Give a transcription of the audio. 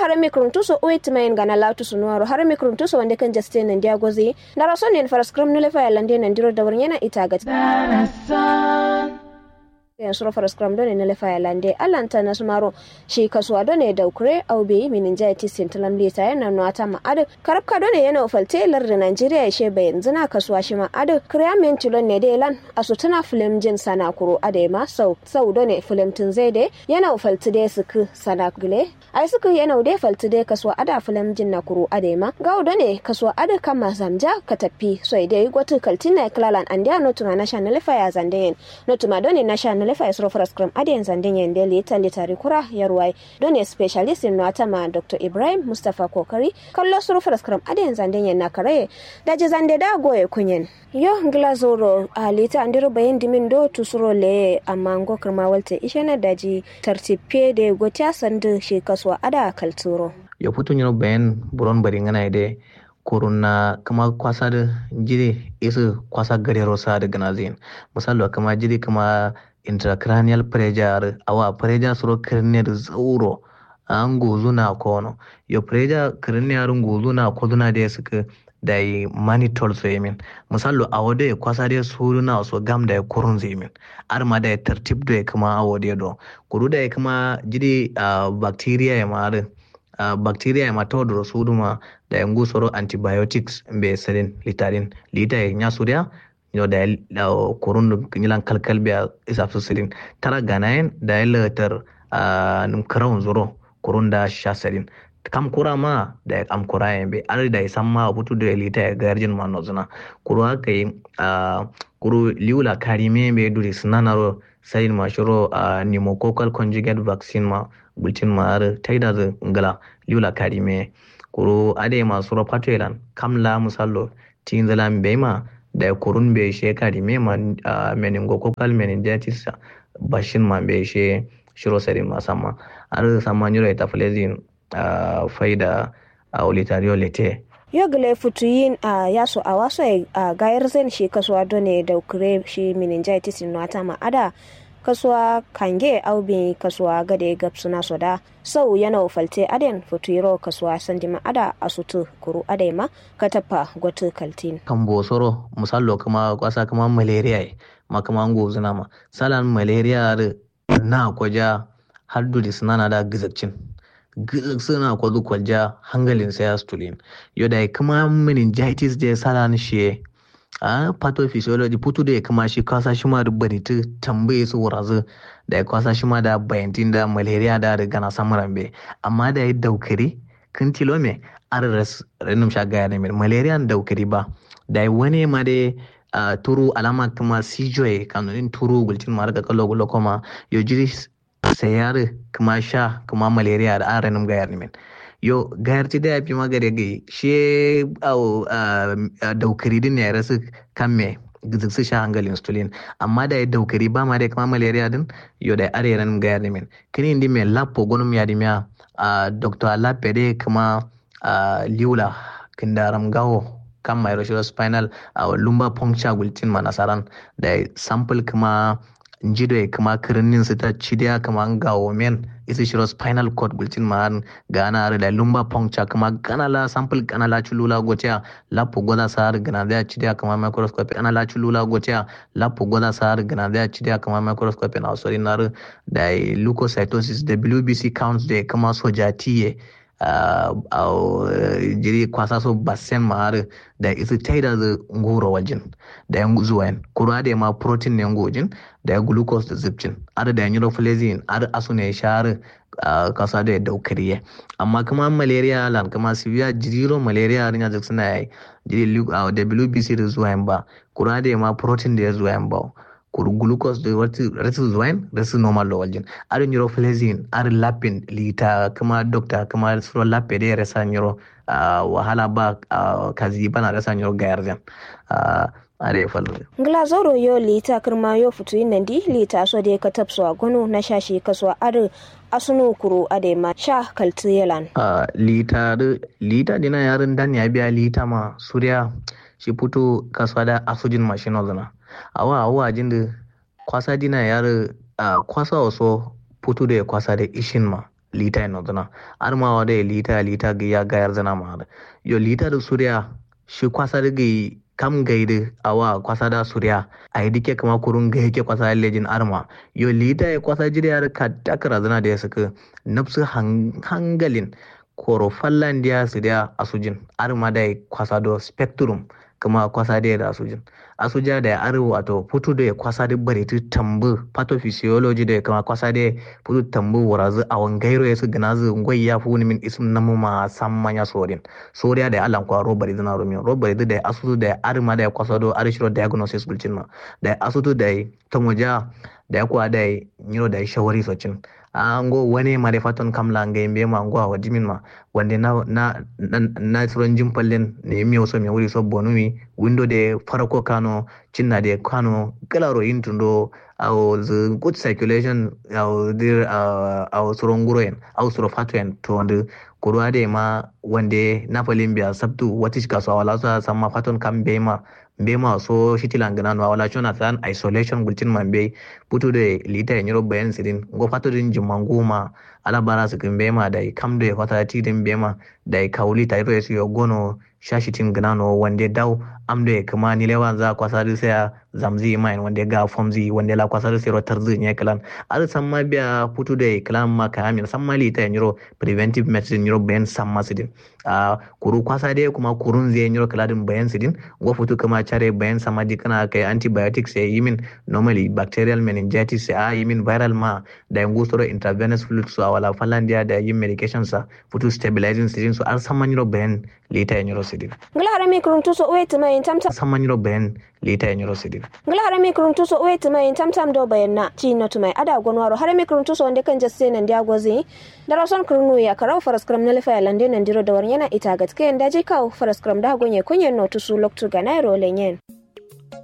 harami kuruntuso uitmain gana lautu sunuaro harami kuruntuso wande kan jaste nan dia gozi na rason ne faraskram nule fa yalande nan diro da warnyana ita ga yan sura faraskram don ne lefa yalande allanta na sumaro shi kasuwa don ne daukre au be meningitis sintalam lita yana nota ma adu karabka don ne yana ufalte lar da Najeriya ya she bayan zina kasuwa shi ma adu kriamen tilon ne delan asutuna film jin sana kuro adema sau don ne film tun zai de yana ufalte de suku sana gule ai suku yana de falti de kasuwa ada film jin na kuro adema ga don ne kasuwa adu kama zamja ka tafi so dai gwatu kaltina klalan andia notuna national lefa ya zanden notuma don ne national lefa isro faraskram adiyan zanden yende lita litari kura yarwai don ne specialist in ma Dr. Ibrahim Mustafa Kokari kallo suru faraskram adiyan zanden yen nakare daji zande da goye kunyen yo glazoro a lita andiro bayan dimin do tusuro le amma ngo kirma walte ishena daji tartipe de gotia sande shi kaswa ada kalturo yo putu nyino bayan buron bari ngana ide kuruna kama kwasa da jiri isu kwasa gare rosa da ganazin misalo kama jiri kama intracranial pressure awa pressure suro kirne da zauro an gozu na kono yo pressure kirne yarun gozu na koduna da suka da yi manitol so yemin misalo awode ya kwasa da suru na so gam da ya kurun zemin arma da ya tartib da ya kama awode do kuru da ya kama jiri bacteria ya mare bacteria ya matodoro suduma da yangu soro antibiotics be sarin litarin lita ya nyasuria yo da kurun nilan kalkal biya isafsu sirin tara ganayen da ya latar num karawun zoro kurun da shasarin kam kura ma da am kura yembe ari da isan ma butu da lita ya garjin ma nozuna kuru haka yi kuru liula karime be duri sinanaro sayin ma shiro pneumococcal conjugate vaccine ma bultin ma ar taida da ngala liula karime kuru ade ma suro patoilan kamla musallo tin zalam be ma da kurun be she karime ma meningococcal meningitis bashin ma be she shiro sarin ma sama ar sama nyiro ita flezin faida olitario lete yogle futuyin yaso a waso a gayar zen shi kasuwa done da ukure shi meningitis no atama ada kasuwa kange aubi kasuwa gade gapsuna soda sau yana ufalte aden futuro kasuwa sandima ada asutu kuru adema katapa gwatu kaltin kambo soro musallo kuma kwasa kuma malaria ma kuma ngozuna ma salan malaria na kwaja haddu disnana da gizacin suna kwazo kwaja hangalin sai astulin yoda kuma meningitis da salan shi pathophysiology putu da kuma shi kasa shi ma da baritu tambaye su wurazu da kasa shi ma da bayantin da malaria da gana samurambe amma da ya daukari kan tilome arras renum shaga ne malaria daukari ba da wani ma da turu alama kuma sijoy kanunin turu gultin ma daga kallo gulo kuma yojiri sayar kuma sha kuma malaria da aranum gayar ne yo gayarci da ya fi magare gai shi daukari din ya rasu kan me su sha hangalin insulin amma da ya daukari ba ma da kuma malaria din yo da areran gayar ne kini indi me lapo gonum ya dimya dr lape de kuma liula kindaram gawo kan mai rashin spinal lumbar puncture gultin ma nasaran da sample kuma njido ya kuma kirinin su ta cidiya kuma gawo men isi shiro spinal cord gultin ma gana da lumbar puncture kuma gana la sample gana la chulula gotia lapo goda sar gana da cidiya kuma microscope gana la chulula gotia lapo goda sar gana da cidiya kuma microscope na sorry nar da leukocytosis da WBC counts da kuma sojatiye jiri kwasa so basen ma'ar da isi taida da ngoro wajen da yan zuwayen kura da ma protein ne ngojin da ya glucose da zipcin ar da neuroflazin ar asu ne shar kasa da daukariye amma kuma malaria lan kuma severe jiriro malaria rin da suna yi jiri WBC da zuwayen ba kura da ma protein da ya zuwayen ba kuru glucose da rasu zuwain rasu normal lo waljin ar neuroflazin ar lapin lita kuma doctor kuma suro lape da rasa neuro wahala ba kazi bana rasa neuro gayarjan are fallo glazoro yo lita kirma yo futu inandi lita so de katapso agono na shashi kaso ar asunu kuru ade ma sha kaltu yelan lita dina yarin dan ya biya lita ma surya shi fito kasuwa da asujin machine zana awa jinda kwasa dina yar kwasa waso putu da kwasa da ishin ma lita no zana arma da lita ga ya gayar zana ma yo lita da suriya shi kwasa da ga kam gaide awa kwasa da suriya a yi dike kama kurun ga yake kwasa lejin arma yo lita ya kwasa jiriyar ka takara zana da ya saka nafsu hangalin koro fallandiya su da asujin arma da ya kwasa da spectrum kama kwasa da asujin asuja da ya arewa wato fito da ya kwasa da bari tu tambu pathophysiology da ya kama kwasa da fito tambu warazu a wangairo ya su gana zu ngwai ya fi min ism na muma samman ya sorin soriya da ya alan kwa robari zina romin robari da ya asusu da ya arima da ya kwasa da arishiro diagnosis bulcin ma da ya asusu da ya tamoja da ya kuwa da ya nyiro da ya shawari socin ango wani ma da fatan kamla ga yimbe ma ango wa jimin ma wanda na tsoron jimpalin ne mi waso mi wuri so bonumi window de farko kano cinna de kano galaro intundo au the good circulation au dir au tsoron guroyen au tsoro fatwen to wanda kurwa de ma wanda na falin biya sabtu wati kaso wala so samma fatan kam be ma so shitilan gana no wala chona san isolation gultin man be putu de lita en yoro bayan sidin go fatu din jimangu ma ala bara su kin be ma dai kam de fata ti din be ma dai kauli ta ro yesu yo gono shashitin gana no wande daw amde kuma ni lewan za kwasa du sai zamzi mai wande ga formzi wande la kwasa du sai ro tarzi ne kalan al samma biya putu de kalan ma ka amin samma lita en yoro preventive medicine yoro bayan samma sidin kuru kwasa de kuma kurun zai yoro kaladin bayan sidin go futu kuma chare bayan sama di kana kai antibiotics sai yimin normally bacterial meningitis sai yimin viral ma da yango soro intravenous fluid so wala falandia da yin medication sa futu stabilizing sidin so an samman yoro bayan lita en yoro sidin ngala harami kuruntu so wait mai tamtam samman yoro bayan lita en yoro sidin ngala harami kuruntu so wait mai tamtam do bayan na ci no tumai ada gonwaro harami kuruntu so wanda kan jasse nan dia gozi da rason kurnu ya karau faraskram na lefa lande nan diro da warnyana ita gatke yanda je kawo faraskram da gonye kunyen no tusu loktu ga nairo lenyen